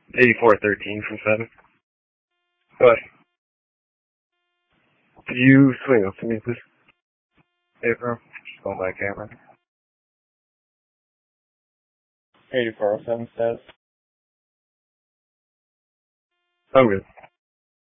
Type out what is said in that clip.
8413 from 7. What? Could you swing up to me, please? Hey, bro. Just going by camera. 8407 says. I'm good.